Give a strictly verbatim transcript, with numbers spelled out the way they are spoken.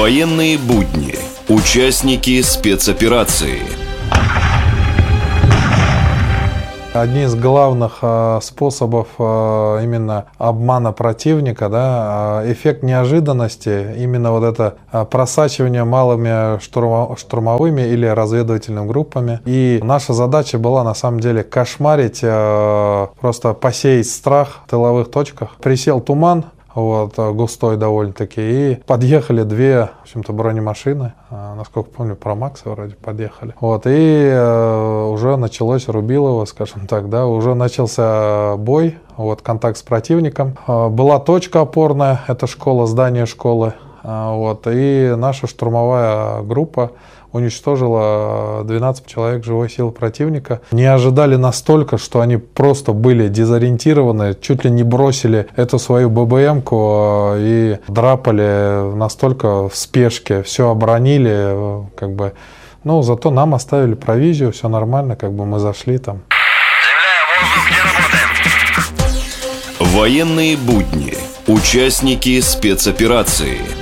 Военные будни. Участники спецоперации. Одни из главных э, способов э, именно обмана противника, да, э, эффект неожиданности, именно вот это э, просачивание малыми штурма, штурмовыми или разведывательными группами. И наша задача была на самом деле кошмарить, э, просто посеять страх в тыловых точках. Присел туман, вот, густой довольно-таки, и подъехали две, в общем-то, бронемашины, насколько помню, Промаксы вроде подъехали. Вот, и э, уже началось рубилово, скажем так, да, уже начался бой, вот, контакт с противником. Э, была точка опорная, это школа, здание школы, э, вот, и наша штурмовая группа уничтожила двенадцать человек живой силы противника. Не ожидали настолько, что они просто были дезориентированы, чуть ли не бросили эту свою ББМку и драпали настолько в спешке, все оборонили, как бы. Ну, зато нам оставили провизию, все нормально, как бы мы зашли там. Военные будни. Участники спецоперации.